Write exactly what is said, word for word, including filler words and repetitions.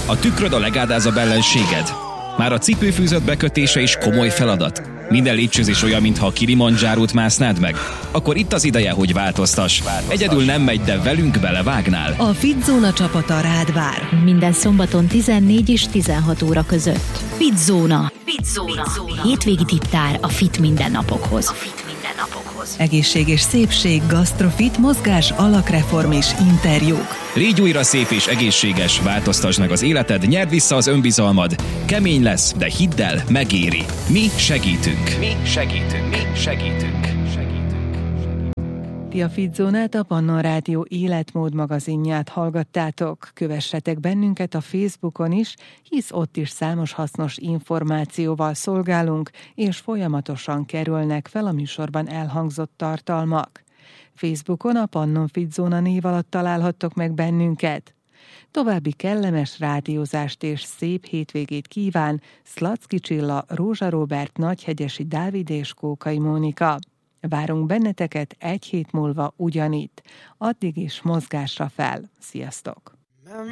A tükröd a legádázabb ellenséged? Már a cipőfűzött bekötése is komoly feladat? Minden lépcsőzés olyan, mintha a Kilimandzsárót másznád meg? Akkor itt az ideje, hogy változtass. Egyedül nem megy, de velünk belevágnál. A Fitzóna csapata rád vár. Minden szombaton tizennégy és tizenhat óra között. Fitzóna. Fitzóna. Hétvégi tiptár a fit mindennapokhoz. A fit mindennapokhoz. Egészség és szépség, gasztrofit, mozgás, alakreform és interjúk. Légy újra szép és egészséges, változtasd meg az életed, nyerd vissza az önbizalmad. Kemény lesz, de hidd el, megéri. Mi segítünk. Mi segítünk. Mi segítünk. Ti a Fitzónát, a Pannon Rádió életmód magazinját hallgattátok. Kövessetek bennünket a Facebookon is, hisz ott is számos hasznos információval szolgálunk, és folyamatosan kerülnek fel a műsorban elhangzott tartalmak. Facebookon a Pannon Fitzóna név alatt találhattok meg bennünket. További kellemes rádiózást és szép hétvégét kíván Szlacki Csilla, Rózsa Róbert, Nagyhegyesi Dávid és Kókai Mónika. Várunk benneteket egy hét múlva ugyanitt. Addig is mozgásra fel. Sziasztok!